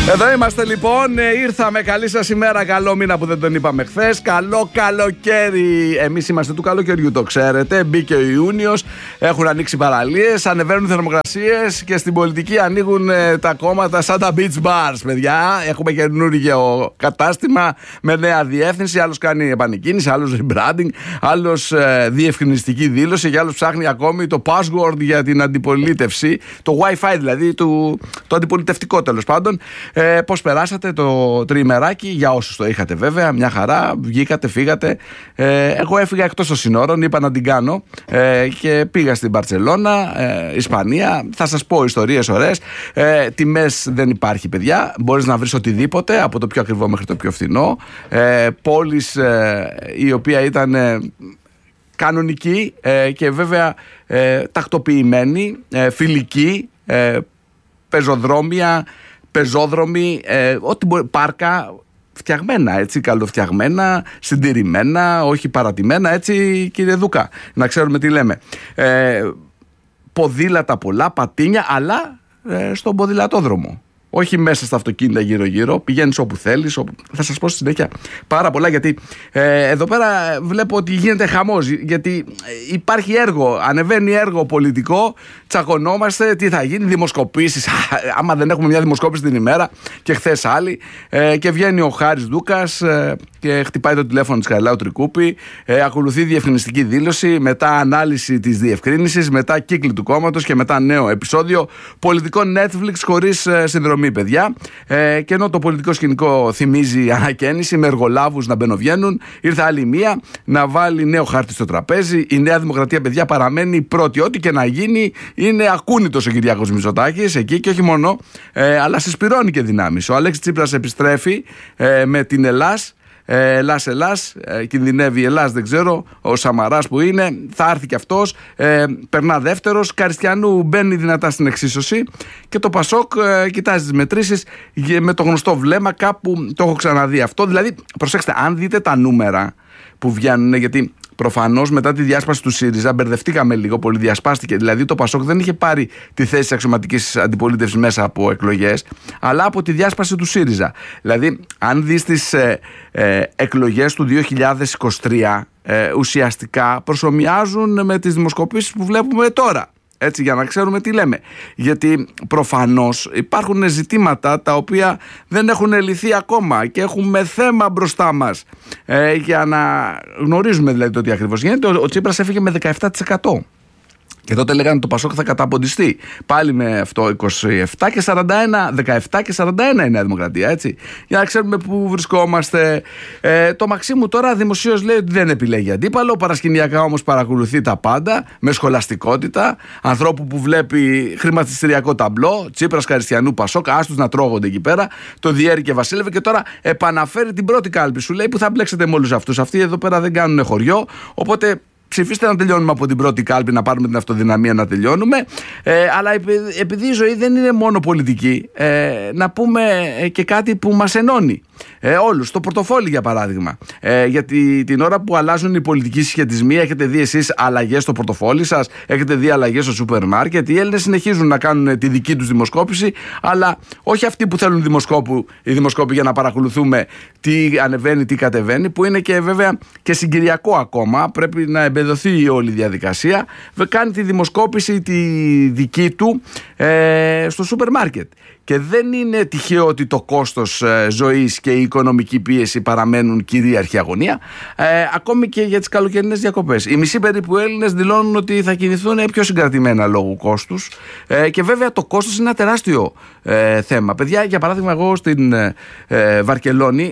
Εδώ είμαστε λοιπόν, ήρθαμε, καλή σας ημέρα, καλό μήνα που δεν τον είπαμε χθες, καλό καλοκαίρι. Εμείς είμαστε του καλοκαιριού, το ξέρετε, μπήκε ο Ιούνιος, έχουν ανοίξει παραλίες, ανεβαίνουν οι θερμοκρασίες και στην πολιτική ανοίγουν τα κόμματα σαν τα beach bars, παιδιά. Έχουμε καινούργιο κατάστημα με νέα διεύθυνση, άλλος κάνει επανεκκίνηση, άλλος rebranding, άλλος διευκρινιστική δήλωση και άλλος ψάχνει ακόμη το password για την αντιπολίτευση, το Wi-Fi δηλαδή, το αντιπολιτευτικό τέλος πάντων. Πώς περάσατε το τριημεράκι, για όσους το είχατε βέβαια, μια χαρά, βγήκατε, φύγατε. Εγώ έφυγα εκτός των συνόρων, είπα να την κάνω και πήγα στην Μπαρτσελώνα, Ισπανία. Θα σας πω ιστορίες ωραίες. Τιμές δεν υπάρχει, παιδιά. Μπορείς να βρεις οτιδήποτε, από το πιο ακριβό μέχρι το πιο φθηνό. Πόλης η οποία ήταν κανονική και βέβαια τακτοποιημένη, φιλική, πεζόδρομοι, ό,τι μπορεί, πάρκα φτιαγμένα, έτσι, καλοφτιαγμένα, συντηρημένα, όχι παρατημένα, έτσι, κύριε Δούκα, να ξέρουμε τι λέμε. Ποδήλατα πολλά, πατίνια, αλλά στον ποδηλατόδρομο. Όχι μέσα στα αυτοκίνητα γύρω-γύρω, πηγαίνεις όπου θέλεις. Θα σας πω στη συνέχεια πάρα πολλά, γιατί εδώ πέρα βλέπω ότι γίνεται χαμός. Γιατί υπάρχει έργο, ανεβαίνει έργο πολιτικό, τσακωνόμαστε, τι θα γίνει, δημοσκοπήσεις. Άμα δεν έχουμε μια δημοσκόπηση την ημέρα και χθες άλλη, και βγαίνει ο Χάρης Δούκας και χτυπάει το τηλέφωνο της Χαριλάου Τρικούπη, ακολουθεί διευκρινιστική δήλωση, μετά ανάλυση της διευκρίνησης, μετά κύκλη του κόμματος και μετά νέο επεισόδιο πολιτικό Netflix χωρίς συνδρομή, παιδιά. Και ενώ το πολιτικό σκηνικό θυμίζει ανακαίνιση με εργολάβους να μπαινοβγαίνουν, ήρθε άλλη μία να βάλει νέο χάρτη στο τραπέζι. Η Νέα Δημοκρατία, παιδιά, παραμένει πρώτη. Ό,τι και να γίνει είναι ακούνητος ο Κυριάκος Μητσοτάκης εκεί, και όχι μόνο, αλλά συσπυρώνει και δυνάμεις. Ο Αλέξης Τσίπρας επιστρέφει με την Ελλάς. Ελλάς, κινδυνεύει η Ελλάς, δεν ξέρω, ο Σαμαράς που είναι, θα έρθει και αυτός, περνά δεύτερος. Καριστιανού μπαίνει δυνατά στην εξίσωση και το Πασόκ κοιτάζει τις μετρήσεις με το γνωστό βλέμμα, κάπου το έχω ξαναδεί αυτό. Δηλαδή, προσέξτε, αν δείτε τα νούμερα που βγαίνουν, γιατί προφανώς μετά τη διάσπαση του ΣΥΡΙΖΑ μπερδευτήκαμε λίγο, πολύ διασπάστηκε. Δηλαδή το Πασόκ δεν είχε πάρει τη θέση της αξιωματικής αντιπολίτευσης μέσα από εκλογές, αλλά από τη διάσπαση του ΣΥΡΙΖΑ. Δηλαδή, αν δεις τις εκλογές του 2023, ουσιαστικά προσομοιάζουν με τις δημοσκοπήσεις που βλέπουμε τώρα. Έτσι, για να ξέρουμε τι λέμε. Γιατί προφανώς υπάρχουν ζητήματα τα οποία δεν έχουν λυθεί ακόμα και έχουμε θέμα μπροστά μας. Για να γνωρίζουμε δηλαδή το τι ακριβώς γίνεται. Ο Τσίπρας έφυγε με 17%. Και τότε λέγανε το Πασόκ θα καταποντιστεί. Πάλι με αυτό 27 και 41, 17 και 41 η Νέα Δημοκρατία, έτσι. Για να ξέρουμε πού βρισκόμαστε. Το Μαξίμου τώρα δημοσίως λέει ότι δεν επιλέγει αντίπαλο. Παρασκηνιακά όμως παρακολουθεί τα πάντα με σχολαστικότητα. Ανθρώπου που βλέπει χρηματιστηριακό ταμπλό, Τσίπρας, Καριστιανού, Πασόκ, άστους να τρώγονται εκεί πέρα. Το Διέρη και Βασίλευε, και τώρα επαναφέρει την πρώτη κάλπη. Σου λέει που θα μπλέξετε με όλους αυτούς. Αυτοί εδώ πέρα δεν κάνουν χωριό. Οπότε ψηφίστε να τελειώνουμε από την πρώτη κάλπη, να πάρουμε την αυτοδυναμία να τελειώνουμε. Αλλά επειδή η ζωή δεν είναι μόνο πολιτική, να πούμε και κάτι που μας ενώνει όλους. Το πορτοφόλι, για παράδειγμα. Γιατί την ώρα που αλλάζουν οι πολιτικοί συσχετισμοί, έχετε δει εσείς αλλαγές στο πορτοφόλι σας, έχετε δει αλλαγές στο σούπερ μάρκετ. Οι Έλληνες συνεχίζουν να κάνουν τη δική τους δημοσκόπηση, αλλά όχι αυτοί που θέλουν οι δημοσκόποι για να παρακολουθούμε τι ανεβαίνει, τι κατεβαίνει, που είναι και βέβαια και συγκυριακό ακόμα. Πρέπει να εμπεδοθεί η όλη διαδικασία. Κάνει τη δημοσκόπηση τη δική του στο σούπερ μάρκετ. Και δεν είναι τυχαίο ότι το κόστος ζωής και η οικονομική πίεση παραμένουν κυρίαρχη αγωνία, ακόμη και για τις καλοκαιρινές διακοπές. Οι μισοί περίπου Έλληνες δηλώνουν ότι θα κινηθούν πιο συγκρατημένα λόγω κόστους, και βέβαια το κόστος είναι ένα τεράστιο θέμα. Παιδιά, για παράδειγμα, εγώ στην Βαρκελόνη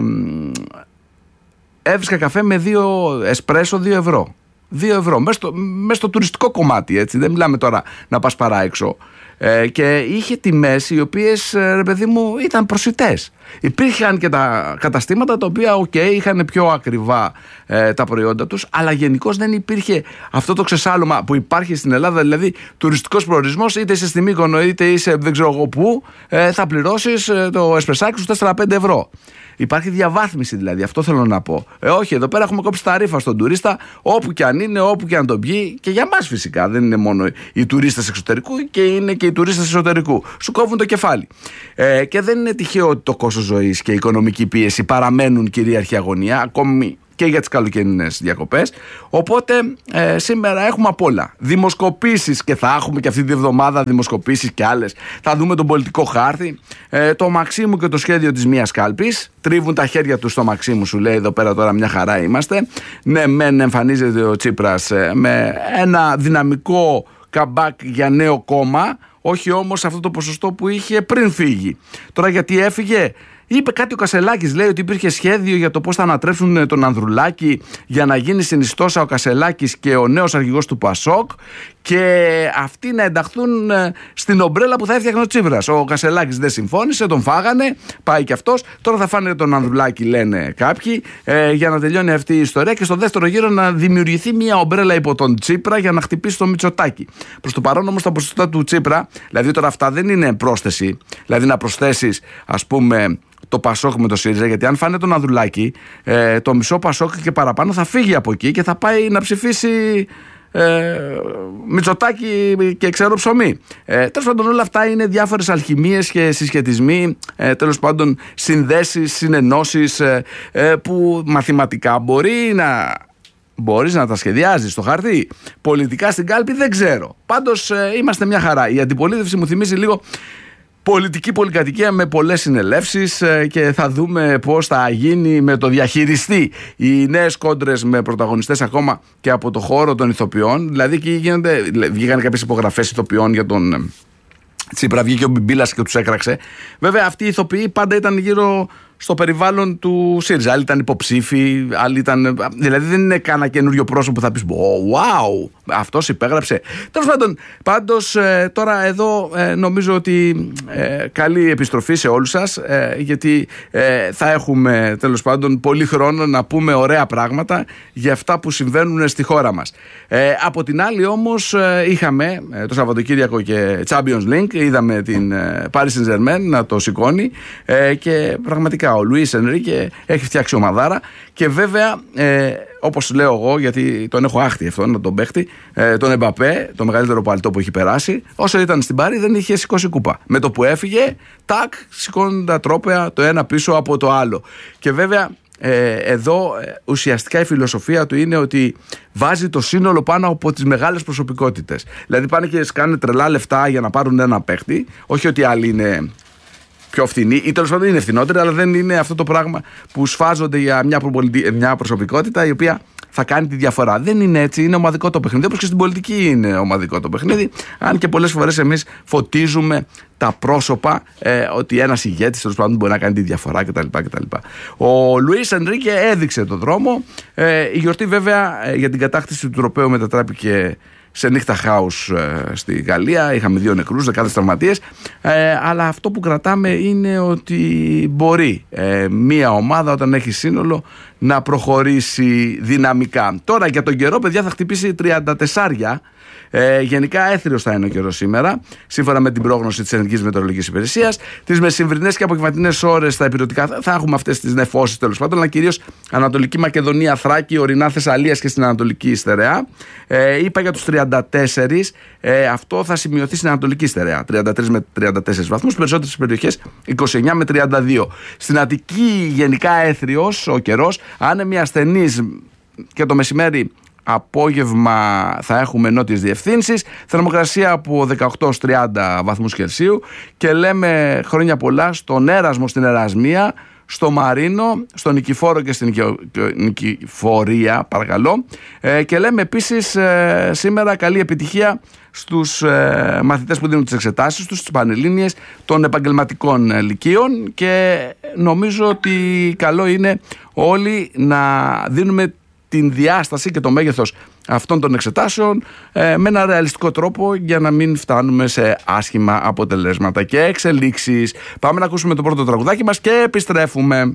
έβρισκα καφέ με 2 εσπρέσο 2 ευρώ. 2 ευρώ, μέσα στο τουριστικό κομμάτι, έτσι. Δεν μιλάμε τώρα να πας παρά έξω. Και είχε τιμές οι οποίες, ρε παιδί μου, ήταν προσιτές. Υπήρχαν και τα καταστήματα τα οποία είχαν πιο ακριβά τα προϊόντα τους, αλλά γενικώς δεν υπήρχε αυτό το ξεσάλωμα που υπάρχει στην Ελλάδα. Δηλαδή τουριστικός προορισμός, είτε είσαι στη Μύκονο είτε είσαι δεν ξέρω εγώ πού, θα πληρώσεις το εσπρεσάκι σου 4-5 ευρώ. Υπάρχει διαβάθμιση δηλαδή, αυτό θέλω να πω. Όχι, εδώ πέρα έχουμε κόψει τα ρήφα στον τουρίστα, όπου και αν είναι, όπου και αν τον πιει, και για μας φυσικά. Δεν είναι μόνο οι τουρίστες εξωτερικού, και είναι και οι τουρίστες εσωτερικού. Σου κόβουν το κεφάλι. Και δεν είναι τυχαίο ότι το κόστος ζωής και η οικονομική πίεση παραμένουν κυρίαρχη αγωνία, ακόμη και για τις καλοκαιρινές διακοπές. Οπότε σήμερα έχουμε απ' όλα. Δημοσκοπήσεις, και θα έχουμε και αυτή τη βδομάδα δημοσκοπήσεις και άλλες. Θα δούμε τον πολιτικό χάρτη. Το Μαξίμου και το σχέδιο της μίας κάλπης. Τρίβουν τα χέρια του στο Μαξίμου, σου λέει εδώ πέρα τώρα μια χαρά είμαστε. Ναι, μεν εμφανίζεται ο Τσίπρας με ένα δυναμικό καμπάκ για νέο κόμμα, όχι όμως αυτό το ποσοστό που είχε πριν φύγει. Τώρα γιατί έφυγε? Είπε κάτι ο Κασελάκης, λέει ότι υπήρχε σχέδιο για το πώς θα ανατρέψουν τον Ανδρουλάκη για να γίνει συνιστόσα ο Κασελάκης και ο νέος αρχηγός του ΠΑΣΟΚ και αυτοί να ενταχθούν στην ομπρέλα που θα έφτιαχνε ο Τσίπρας. Ο Κασελάκης δεν συμφώνησε, τον φάγανε, πάει και αυτός. Τώρα θα φάνε τον Ανδρουλάκη, λένε κάποιοι, για να τελειώνει αυτή η ιστορία και στο δεύτερο γύρο να δημιουργηθεί μια ομπρέλα υπό τον Τσίπρα για να χτυπήσει το Μητσοτάκη. Προς το παρόν όμως τα ποσοστά του Τσίπρα, δηλαδή τώρα αυτά δεν είναι πρόσθεση, δηλαδή να προσθέσεις, ας πούμε, το Πασόκ με το ΣΥΡΙΖΑ, γιατί αν φάνε τον Ανδρουλάκη, το μισό Πασόκ και παραπάνω θα φύγει από εκεί και θα πάει να ψηφίσει Μητσοτάκη και ξέρω ψωμί. Τέλος πάντων, όλα αυτά είναι διάφορες αλχημίες και συσχετισμοί, τέλος πάντων συνδέσεις, συνενώσεις που μαθηματικά μπορείς να τα σχεδιάζεις στο χαρτί. Πολιτικά στην κάλπη δεν ξέρω. Πάντως είμαστε μια χαρά. Η αντιπολίτευση μου θυμίζει λίγο πολιτική πολυκατοικία με πολλές συνελεύσεις και θα δούμε πώς θα γίνει με το διαχειριστή. Οι νέες κόντρες με πρωταγωνιστές ακόμα και από το χώρο των ηθοποιών. Δηλαδή βγήκαν κάποιες υπογραφές ηθοποιών για τον Τσίπρα, βγήκε ο Μπιμπίλας και τους έκραξε. Βέβαια αυτοί οι ηθοποιοί πάντα ήταν γύρω στο περιβάλλον του ΣΥΡΙΖΑ. Άλλοι ήταν υποψήφοι, άλλοι ήταν. Δηλαδή δεν είναι κανένα καινούριο πρόσωπο που θα πεις wow, αυτός υπέγραψε. Τέλος πάντων, πάντως τώρα εδώ νομίζω ότι καλή επιστροφή σε όλους σας, γιατί θα έχουμε τέλος πάντων πολύ χρόνο να πούμε ωραία πράγματα για αυτά που συμβαίνουν στη χώρα μας. Από την άλλη όμως είχαμε το Σαββατοκύριακο και Champions League, είδαμε την Paris Saint-Germain να το σηκώνει και πραγματικά ο Λουίς Ενρίκε έχει φτιάξει ομαδάρα και βέβαια όπως λέω εγώ, γιατί τον έχω άχτη αυτόν τον παίχτη, τον Εμπαπέ, το μεγαλύτερο παλτό που έχει περάσει, όσο ήταν στην Πάρη δεν είχε σηκώσει κούπα. Με το που έφυγε, τάκ, σηκώνουν τα τρόπαια το ένα πίσω από το άλλο. Και βέβαια εδώ ουσιαστικά η φιλοσοφία του είναι ότι βάζει το σύνολο πάνω από τις μεγάλες προσωπικότητες. Δηλαδή πάνε και σκάνε τρελά λεφτά για να πάρουν ένα παίχτη, όχι ότι άλλοι είναι πιο φθηνοί ή τέλος πάντων είναι φθηνότεροι, αλλά δεν είναι αυτό το πράγμα που σφάζονται για μια προσωπικότητα η οποία θα κάνει τη διαφορά. Δεν είναι έτσι, είναι ομαδικό το παιχνίδι. Όπως και στην πολιτική είναι ομαδικό το παιχνίδι. Αν και πολλές φορές εμείς φωτίζουμε τα πρόσωπα ότι ένας ηγέτης τέλος πάντων μπορεί να κάνει τη διαφορά κτλ. Ο Λουίς Ενρίκε έδειξε το δρόμο. Η γιορτή βέβαια για την κατάκτηση του τροπαίου μετατράπηκε σε νύχτα χάους στη Γαλλία. Είχαμε 2 νεκρούς, δεκάδες τραυματίες, αλλά αυτό που κρατάμε είναι ότι μπορεί μία ομάδα όταν έχει σύνολο να προχωρήσει δυναμικά. Τώρα για τον καιρό, παιδιά, θα χτυπήσει 34. Γενικά έθριος θα είναι ο καιρός σήμερα, σύμφωνα με την πρόγνωση της Εθνικής Μετεωρολογικής Υπηρεσίας. Τις μεσημβρινές και απογευματινές ώρες στα ηπειρωτικά θα έχουμε αυτές τις νεφώσεις τέλος πάντων, αλλά κυρίως Ανατολική Μακεδονία, Θράκη, ορεινά Θεσσαλίας και στην Ανατολική Στερεά. Είπα για τους 34, αυτό θα σημειωθεί στην Ανατολική Στερεά, 33 με 34 βαθμούς, περισσότερες περιοχές 29 με 32. Στην Αττική γενικά έθριος ο καιρός, άνεμοι ασθενείς και το μεσημέρι. Απόγευμα θα έχουμε νότιες διευθύνσεις, θερμοκρασία από 18 ως 30 βαθμούς Κελσίου και λέμε χρόνια πολλά στον Έρασμο, στην Ερασμία, στο Μαρίνο, στον Νικηφόρο και στην Νικηφορία, παρακαλώ, και λέμε επίσης σήμερα καλή επιτυχία στους μαθητές που δίνουν τις εξετάσεις τους, στις πανελλήνιες των επαγγελματικών λυκείων, και νομίζω ότι καλό είναι όλοι να δίνουμε την διάσταση και το μέγεθος αυτών των εξετάσεων με ένα ρεαλιστικό τρόπο για να μην φτάνουμε σε άσχημα αποτελέσματα και εξελίξεις. Πάμε να ακούσουμε το πρώτο τραγουδάκι μας και επιστρέφουμε.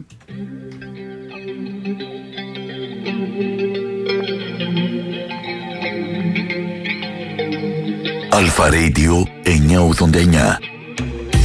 Αλφα Radio 989.